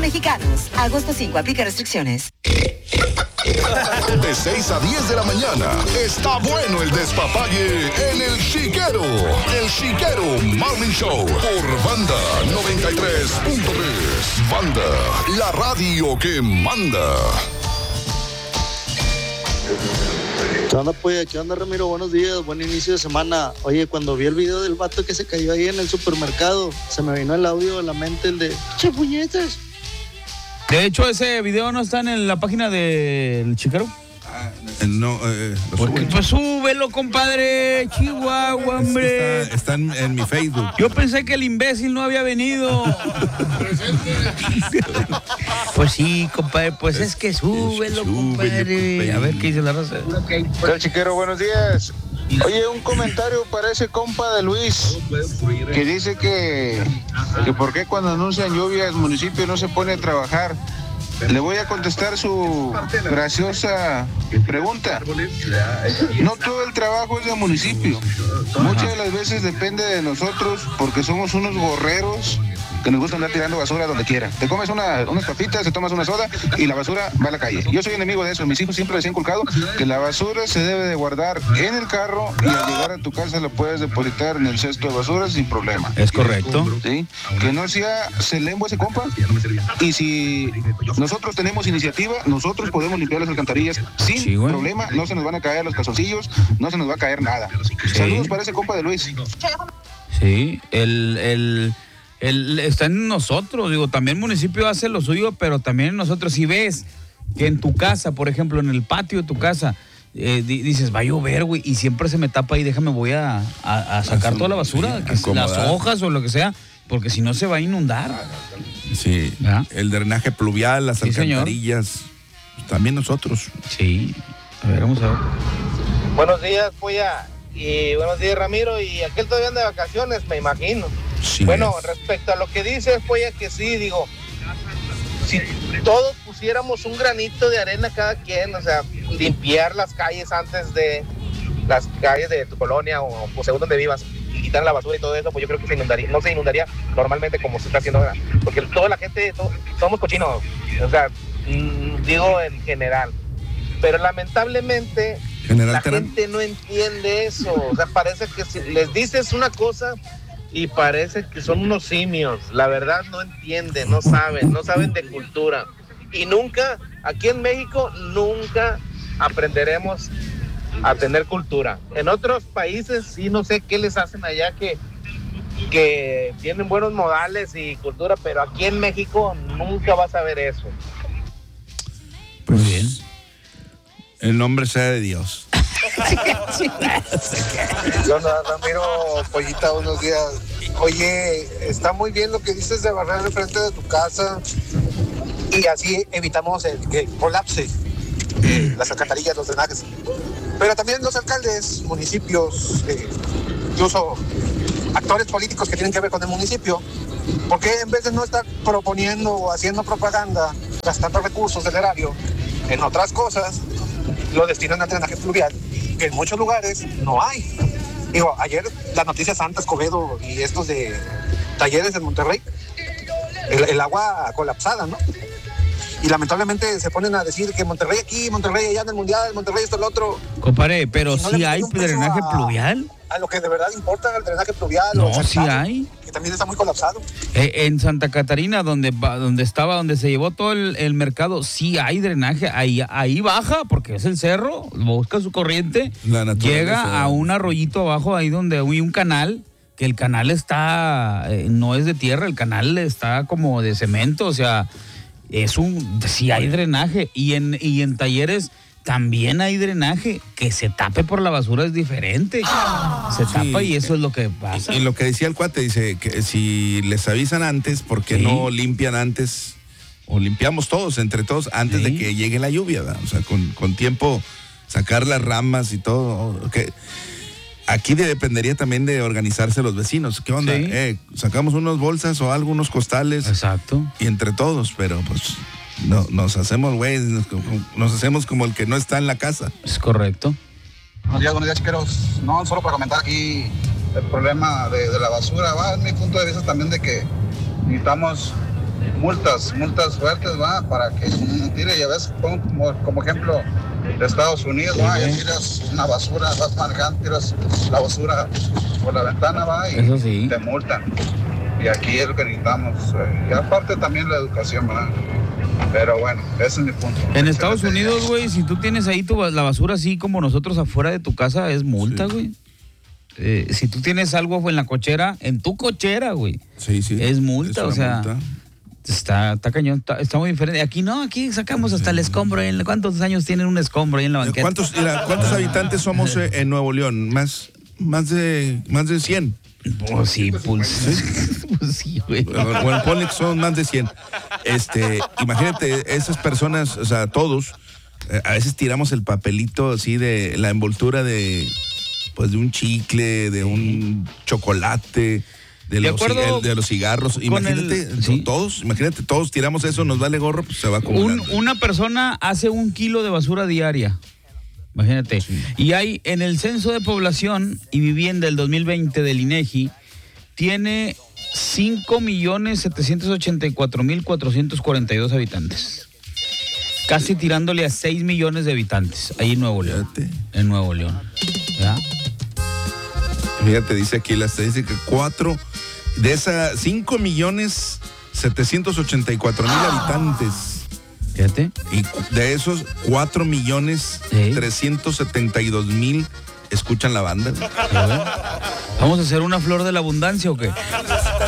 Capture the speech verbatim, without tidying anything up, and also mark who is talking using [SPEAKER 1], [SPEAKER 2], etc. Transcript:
[SPEAKER 1] Mexicanos. Agosto cinco, aplica restricciones.
[SPEAKER 2] De seis a diez de la mañana, está bueno el despapalle en El Chiquero. El Chiquero Morning Show por Banda noventa y tres punto tres. Banda, la radio que manda.
[SPEAKER 3] ¿Qué onda, pues? ¿Qué onda, Ramiro? Buenos días, buen inicio de semana. Oye, cuando vi el video del vato que se cayó ahí en el supermercado, se me vino el audio a la mente, el de ¡che, puñetas!
[SPEAKER 4] De hecho, ese video no está en la página del Chiquero.
[SPEAKER 5] Ah, no, eh, lo
[SPEAKER 4] Porque,
[SPEAKER 5] subo.
[SPEAKER 4] pues súbelo, compadre. Chihuahua, hombre.
[SPEAKER 5] Está, está en, en mi Facebook.
[SPEAKER 4] Yo pensé que el imbécil no había venido. Pues sí, compadre, pues es, es que súbelo, compadre. compadre. A ver qué dice la raza.
[SPEAKER 6] El Chiquero, buenos días. Oye, un comentario para ese compa de Luis, que dice que, que por qué cuando anuncian lluvia el municipio no se pone a trabajar. Le voy a contestar su graciosa pregunta. No todo el trabajo es del municipio. Muchas de las veces depende de nosotros porque somos unos gorreros que nos gusta andar tirando basura donde quiera. Te comes una, unas papitas, te tomas una soda y la basura va a la calle. Yo soy enemigo de eso. Mis hijos siempre les he inculcado que la basura se debe de guardar en el carro y al llegar a tu casa la puedes depositar en el cesto de basura sin problema.
[SPEAKER 4] Es correcto.
[SPEAKER 6] ¿Sí? Que no sea celembo ese compa. Y si nosotros tenemos iniciativa, nosotros podemos limpiar las alcantarillas sin sí, problema. No se nos van a caer los calzoncillos, no se nos va a caer nada. Sí. Saludos para ese compa de Luis.
[SPEAKER 4] Sí, el... el... El, está en nosotros, digo, también el municipio hace lo suyo, pero también en nosotros. Si ves que en tu casa, por ejemplo, en el patio de tu casa, eh, di, dices, va a llover, güey, y siempre se me tapa ahí, déjame, voy a, a, a sacar toda la basura, sí, que las hojas o lo que sea, porque si no se va a inundar.
[SPEAKER 5] Sí, ¿verdad? El drenaje pluvial, las sí, alcantarillas, señor. También nosotros.
[SPEAKER 4] Sí, a ver, vamos a ver.
[SPEAKER 7] Buenos días, Polla, y buenos días, Ramiro, y aquel todavía anda de vacaciones, me imagino. Sí, bueno, es. Respecto a lo que dices, pues ya que sí, digo, si todos pusiéramos un granito de arena cada quien, o sea, limpiar las calles antes de las calles de tu colonia o, o según donde vivas, y quitar la basura y todo eso, pues yo creo que se inundaría, no se inundaría normalmente como se está haciendo ahora, porque toda la gente, todo, somos cochinos, o sea, mmm, digo en general, pero lamentablemente general la terán. gente no entiende eso, o sea, parece que si les dices una cosa y parece que son unos simios. La verdad no entienden, no saben, no saben de cultura. Y nunca, aquí en México, nunca aprenderemos a tener cultura. En otros países sí no sé qué les hacen allá que, que tienen buenos modales y cultura, pero aquí en México nunca vas a ver eso.
[SPEAKER 5] Pues bien. El nombre sea de Dios.
[SPEAKER 8] Yo no, Ramiro, Pollita, buenos días. Oye, está muy bien lo que dices de barrer al frente de tu casa y así evitamos el que colapse eh, las alcantarillas, los drenajes. Pero también los alcaldes, municipios, eh, incluso actores políticos que tienen que ver con el municipio, porque en vez de no estar proponiendo o haciendo propaganda, gastando recursos del erario en otras cosas, lo destinan al drenaje fluvial, que en muchos lugares no hay. Digo, ayer las noticias Santa Escobedo y estos de Talleres en Monterrey, el, el agua colapsada, ¿no? Y lamentablemente se ponen a decir que Monterrey aquí, Monterrey allá en el Mundial, Monterrey esto, lo otro.
[SPEAKER 4] Compadre, pero si ¿sí hay drenaje a, pluvial?
[SPEAKER 8] A lo que de verdad importa el drenaje pluvial.
[SPEAKER 4] No, sí si hay.
[SPEAKER 8] Que también está muy colapsado.
[SPEAKER 4] Eh, en Santa Catarina, donde, donde estaba, donde se llevó todo el, el mercado, sí hay drenaje. Ahí, ahí baja, porque es el cerro, busca su corriente, llega a un arroyito abajo, ahí donde hay un canal, que el canal está, eh, no es de tierra, el canal está como de cemento, o sea... Es un, sí hay drenaje y en, y en Talleres también hay drenaje. Que se tape por la basura es diferente. Se tapa sí, y eso es lo que pasa.
[SPEAKER 5] Y, y lo que decía el cuate, dice que si les avisan antes, ¿por qué sí. no limpian antes? O limpiamos todos, entre todos, antes sí. de que llegue la lluvia, ¿verdad? O sea, con, con tiempo sacar las ramas y todo. Okay. Aquí dependería también de organizarse los vecinos. ¿Qué onda? Sí. Eh, sacamos unas bolsas o algo, unos costales.
[SPEAKER 4] Exacto.
[SPEAKER 5] Y entre todos, pero pues no, nos hacemos güey, nos, nos hacemos como el que no está en la casa.
[SPEAKER 4] Es correcto.
[SPEAKER 9] Buenos días, buenos días, chiqueros. No, solo para comentar aquí el problema de, de la basura. Va, en mi punto de vista también de que necesitamos multas, multas fuertes, va, para que no tire. Ya ves, pongo como, como ejemplo de Estados Unidos, va, ya tiras una basura, vas manejando, tiras la basura por la ventana, va, y
[SPEAKER 4] eso sí,
[SPEAKER 9] te multan. Y aquí es lo que necesitamos. Eh, y aparte también la educación, ¿verdad? Pero bueno, ese es mi punto.
[SPEAKER 4] En Estados Unidos, güey, si tú tienes ahí tu, la basura así como nosotros afuera de tu casa, es multa, güey. Sí. Eh, si tú tienes algo en la cochera, en tu cochera, güey,
[SPEAKER 5] sí, sí,
[SPEAKER 4] es multa, es o sea, multa. Está, está cañón, está, está muy diferente. Aquí no, aquí sacamos hasta el escombro. ¿Cuántos años tienen un escombro ahí en la banqueta?
[SPEAKER 5] ¿Cuántos, mira, ¿cuántos habitantes somos en Nuevo León? Más, más de, más de cien.
[SPEAKER 4] Pues sí, pues sí, pues sí, güey.
[SPEAKER 5] Bueno, ponle que son más de cien. Este, imagínate, esas personas, o sea, todos, eh, a veces tiramos el papelito así de la envoltura de, pues, de un chicle, de un chocolate, de, los, el, de los cigarros. Imagínate, el, ¿sí? todos, imagínate, todos tiramos eso, nos vale gorro, pues se va acumulando.
[SPEAKER 4] Un, una persona hace un kilo de basura diaria. Imagínate. Sí. Y hay en el Censo de Población y Vivienda del dos mil veinte del INEGI, tiene cinco millones setecientos ochenta y cuatro mil cuatrocientos cuarenta y dos habitantes. Casi tirándole a seis millones de habitantes ahí en Nuevo León. Fíjate. En Nuevo León. ¿Ya?
[SPEAKER 5] Fíjate, dice aquí la estadística, cuatro, de esas cinco millones setecientos ochenta y cuatro mil habitantes.
[SPEAKER 4] Fíjate.
[SPEAKER 5] Y de esos, cuatro millones trescientos setenta y dos mil escuchan la banda.
[SPEAKER 4] ¿Vamos a hacer una flor de la abundancia o qué?